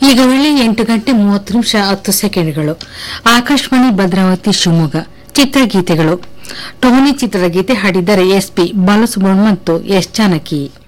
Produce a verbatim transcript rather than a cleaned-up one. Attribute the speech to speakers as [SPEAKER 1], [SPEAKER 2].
[SPEAKER 1] ಈಗ ವೇಳೆ ಎಂಟು ಗಂಟೆ ಮೂವತ್ತು ನಿಮಿಷ ಹತ್ತು ಸೆಕೆಂಡ್ಗಳು. ಆಕಾಶವಾಣಿ ಭದ್ರಾವತಿ ಶಿವಮೊಗ್ಗ. ಚಿತ್ರಗೀತೆಗಳು. ಟೋನಿ ಚಿತ್ರದ ಗೀತೆ ಹಾಡಿದ್ದಾರೆ ಎಸ್ ಪಿ ಬಾಲಸುಬ್ರಹ್ಮಣ್ಯ ಮತ್ತು ಎಸ್ ಜಾನಕಿ.